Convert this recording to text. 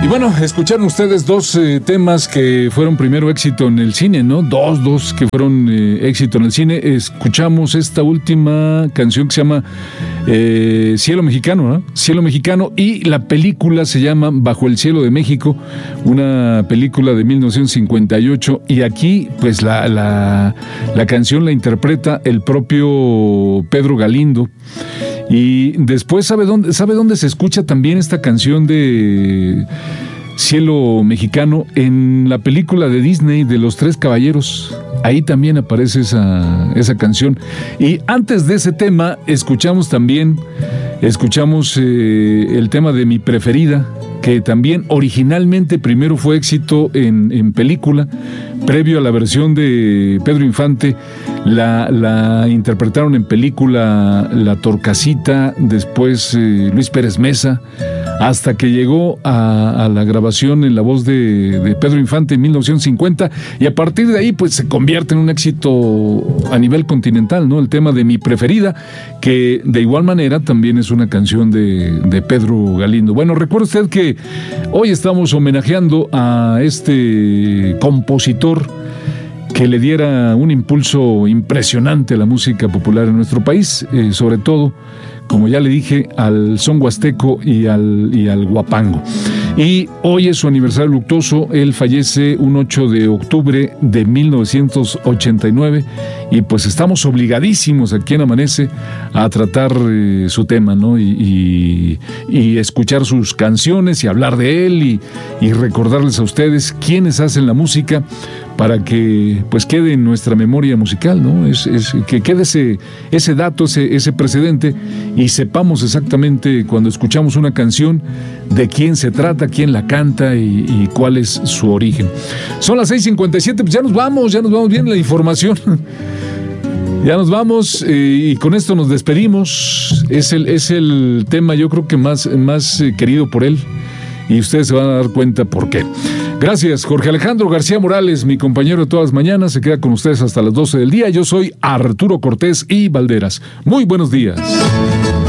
bueno, escucharon ustedes dos temas que fueron primero éxito en el cine, ¿no? Dos que fueron éxito en el cine. Escuchamos esta última canción que se llama Cielo Mexicano, ¿no? Cielo Mexicano, y la película se llama Bajo el Cielo de México, una película de 1958, y aquí pues la canción la interpreta el propio Pedro Galindo. Y después, ¿sabe dónde se escucha también esta canción de Cielo Mexicano? En la película de Disney de Los Tres Caballeros. Ahí también aparece esa canción. Y antes de ese tema, escuchamos el tema de Mi Preferida, que también originalmente primero fue éxito en película, previo a la versión de Pedro Infante. La interpretaron en película La Torcasita, después Luis Pérez Mesa, hasta que llegó a la grabación en la voz de Pedro Infante en 1950, y a partir de ahí pues se convierte en un éxito a nivel continental, ¿no? El tema de Mi Preferida, que de igual manera también es una canción de Pedro Galindo. Bueno, recuerde usted que hoy estamos homenajeando a este compositor que le diera un impulso impresionante a la música popular en nuestro país, sobre todo, como ya le dije, al son huasteco y al huapango. Y hoy es su aniversario luctuoso. Él fallece un 8 de octubre de 1989, y pues estamos obligadísimos aquí en Amanece a tratar su tema, ¿no? Y escuchar sus canciones y hablar de él y recordarles a ustedes quiénes hacen la música, para que pues quede en nuestra memoria musical, ¿no? Que quede ese dato, ese precedente, y sepamos exactamente cuando escuchamos una canción de quién se trata, quién la canta y cuál es su origen. Son las 6:57, pues ya nos vamos bien la información. Ya nos vamos, y con esto nos despedimos. Es el tema, yo creo que más querido por él, y ustedes se van a dar cuenta por qué. Gracias, Jorge Alejandro García Morales, mi compañero de todas las mañanas, se queda con ustedes hasta las 12 del día. Yo soy Arturo Cortés y Valderas. Muy buenos días.